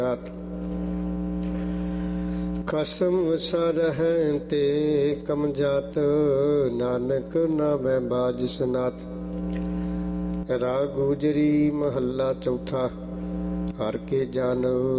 ਖਸਮ ਵਸਰਹਿ ਤੇ ਕਮ ਜਾਤ, ਨਾਨਕ ਨਾਮੈ ਬਾਜ ਸਨਾਤ। ਰਾਗ ਗੁਜਰੀ ਮਹੱਲਾ ਚੌਥਾ। ਹਰਿ ਕੇ ਜਨ